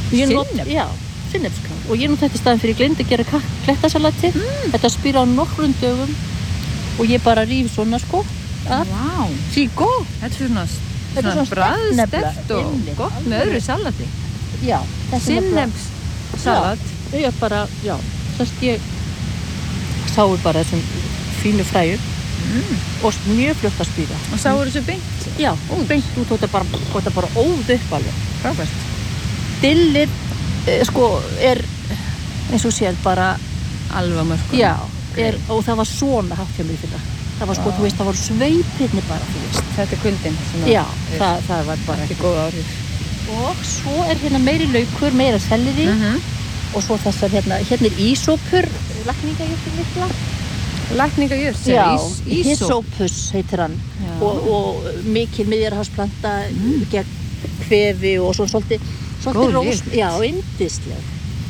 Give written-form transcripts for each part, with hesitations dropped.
Já, sinnepskrál. Og ég þetta í staðinn fyrir ég gleymdi að gera klettasalati. Þetta spýra á nokkrum dögum og ég bara ríf svona sko. Vá. Sígó. Þetta svona bragðsterkt og gott með öðru salati. Já. Sinnepssalat. Ég bara, já. Þess ég sáu bara þessum fínu fræjum og mjög fljótt að spýra. Og sáu þessu beint? Já, beint út og þetta bara óð upp alveg. Frábært. Dillið, sko, eins og séð bara alveg á mörkunum. Já, og það var svona hátt hjá mér fyrir það. Það var sko, þú veist, það voru sveipirni bara, þú veist. Þetta kuldin. Já, það var bara ekki góð áhrif. Og svo hérna meiri laukur, meira selleri og svo þessar hérna ísópur, lækningajurtin mikla. Lækningajurt? Já, Hysopus heitir hann og mikil miðjarðarhafsplanta gegn kvefi og svona svolítið rós. Já, yndisleg.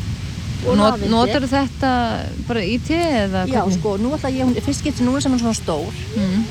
Notar þetta bara í te eða? Já, sko, nú ætla ég, fyrst getur nú sem hann svona stór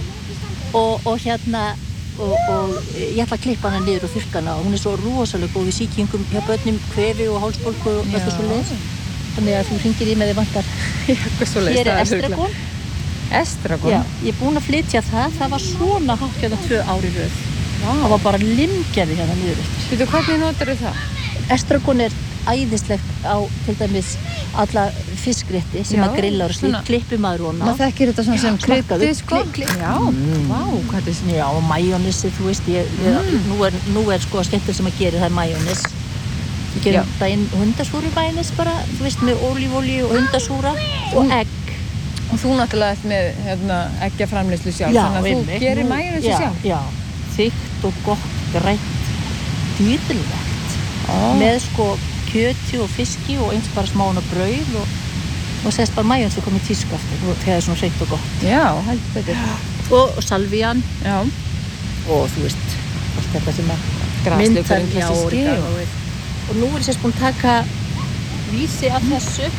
og hérna og ég ætla að klippa hana niður og þurrka hana og hún svo rosalega góð við sýkingum hjá börnum, kvefi og hálsbólgu og eitthvað svoleiðis. Þannig að þú hringir í með þig vantar. Hér estragon. Estragon? Já, ég búin að flytja það var svona hátt hérna 2 ár í röð. Það var bara limgerði hérna niður eftir. Veitu, hvernig notarðu það? Estragon æðislegt á til dæmis alla fiskrétti sem að grillar og slíkt, klippir maður hana. Maður þekkir þetta svona sem kryddið sko. Já, vá, hvað er Já, og majónesi, þú veist, nú sko skemmtileg sem að gera það majónes. Ég gerum daginn hundasúru majónes bara, þú veist, með ólífólíu og hundasúra og egg. Og þú náttúrulega ert með eggjaframleiðslu sjálf, þannig að þú gerir majónesi sjálf. Já, þykkt og gott, grænt, dýrlegt, með sko kjöti og fiski og eins bara smána brauð og sést bara majónesi komið tísku aftur þegar það svona hreint og gott. Já, heldur betur. Og salvían. Já. Og þú veist, allt þetta sem að grasslaukurinn klassíski og nú ég sérst búin að taka vísi af þessu.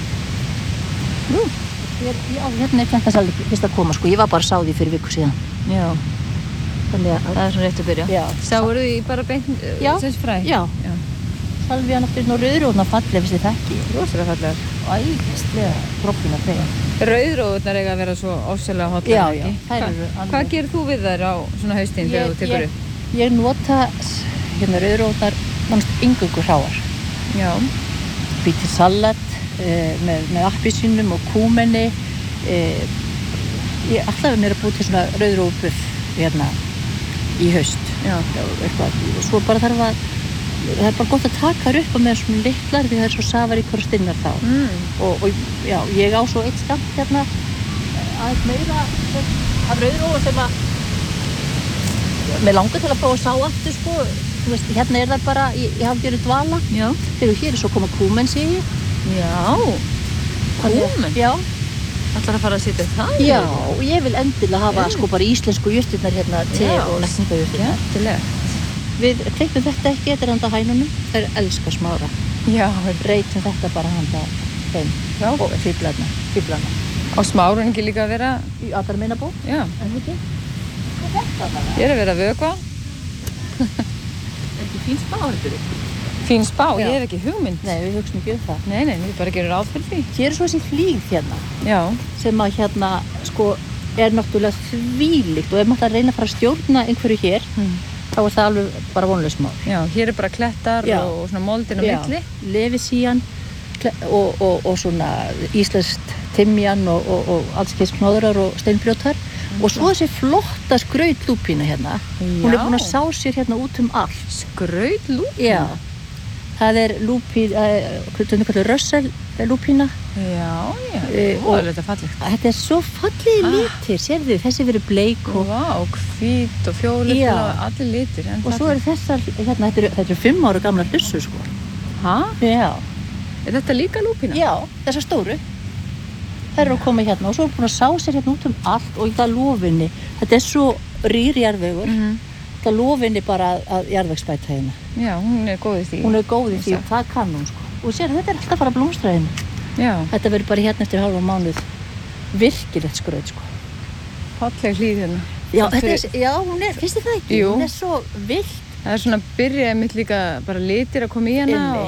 Hérna klettasalati fyrst að koma sko, ég var bara sá því fyrir viku síðan. Já. Þannig að það svona rétt að byrja. Já. Sáuðu því bara beint sem fræ? Já. Salvían aftur inn á rauðrófurnar falleg, finnst þið það ekki? Rosalega fallegar. Og æðislega droppina þegar. Rauðrófurnar eiga að vera svo ofsalega hotlar, ekki? Já. Hvað gerir þú við þær á svona haustin þegar þú tekur upp? Ég nota rauðrófurnar nánast eingöngu hráar. Já. Bý til salat með appelsínum og kúmeni. Ég alltaf mér að búið til svona rauðrófubuff hérna í haust. Já. Eitthvað. Svo bara það er bara gott að taka þær upp með svona litlar því það er svo safaríkar og stinnar þá. Og já, ég á svo eitt skammt hérna aðeins meira af rauðrófu sem að mér langar til að prófa að sá aftur sko. Þú veist, hérna það bara í hálfgerðu dvala. Já. Þegar hér svo koma kúmen sé ég. Já. Kúmen? Já. Ætlar að fara að setja það? Já, og ég vil endilega hafa sko bara íslensku jurtirnar hérna te og lækningajurtirnar. Skemmtilegt. Við klippum þetta ekki, þetta handa hænunum. Þær elskar smára. Já. Reytum þetta bara handa þeim. Já. Og fíflana. Og smárun ekki líka að vera í allar minna bú? Já. En ekki? Hvað er þetta bara? Ég er að vera að vökva. Er ekki fín spá, heldur þið? Fín spá? Ég hef ekki hugmynd. Nei, við hugsaum ekki það. Nei, við bara gerum ráð fyrir því. Hér er svo þessi flíg hérna. Já. Sem að hérna, sko, er náttúrulega þvílíkt og ef maður ætlar að reyna að fara að stjórna einhverju hér, þá er það alveg bara vonlaust mál. Já, hér er bara klettar og svona moldin á milli. Lefisían og svona íslenskt timjan og alls kyns knóðurar og steinbrjótar. Og svo þessi flotta skrautlúpína hérna. Hún er búin að sá sér hérna út allt. Skrautlúpína? Já. Það er lúpína, Russell-lúpína. Já. Og þetta er fallegt. Þetta er svo fallegi litir, sérðu, þessi verið bleik og hvít og fjólið og allir litir. Og svo eru þessar, hérna, þetta eru 5 ára gamla hlussur, sko. Hæ? Já. Er þetta líka lúpína? Já, þessar stóru. Þær eru að koma hérna og svo er búin að sá sér hérna út allt og í það lofinni. Þetta er svo rýr jarðvegur. Það lofinni bara að jarðvegsbæta hérna. Já, hún er góð í því. Hún er góð í því og það kann hún sko. Og sér, þetta er alltaf að fara að blómstra hérna. Já. Þetta verður bara hérna eftir hálfa mánuð virkilegt skraut sko. Falleg hlíð hérna. Já, hún er, finnst þið það ekki? Jú. Hún er svo vilt. Það er svona byrjaði mitt líka bara litir að koma í hana.